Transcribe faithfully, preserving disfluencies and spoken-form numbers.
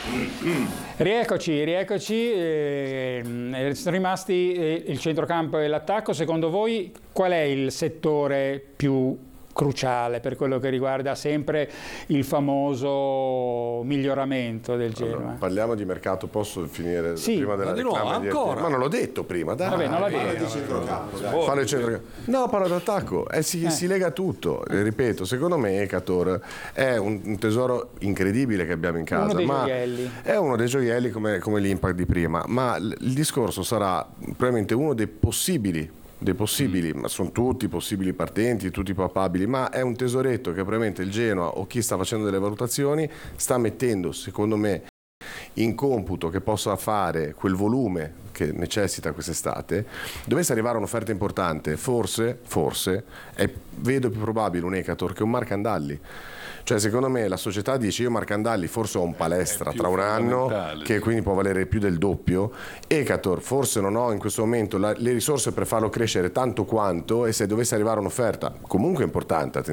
Rieccoci, rieccoci, eh, sono rimasti eh, il centrocampo e l'attacco. Secondo voi qual è il settore più cruciale per quello che riguarda sempre il famoso miglioramento del Genoa? Allora, parliamo di mercato, posso finire sì, prima della di nuovo, reclama? ancora? Ma non l'ho detto prima, dai. Vabbè, non l'ha Parlo detto. di centrocampo, dai. Parlo di centrocampo. No, parlo d'attacco, eh, si, Eh. si lega tutto. Eh, ripeto, secondo me Ekator è un, un tesoro incredibile che abbiamo in casa. Uno dei ma gioielli. È uno dei gioielli come, come l'Impact di prima, ma l- il discorso sarà probabilmente uno dei possibili dei possibili, ma sono tutti possibili partenti, tutti papabili, ma è un tesoretto che probabilmente il Genoa o chi sta facendo delle valutazioni sta mettendo, secondo me, in computo che possa fare quel volume che necessita quest'estate. Dovesse arrivare un'offerta importante, forse, forse è, vedo più probabile un Ekator che un Marcandalli. Cioè, secondo me la società dice: io Marcandalli forse ho un palestra tra un anno che quindi può valere più del doppio, Ekator forse non ho in questo momento la, le risorse per farlo crescere tanto quanto, e se dovesse arrivare un'offerta comunque importante, attenzione,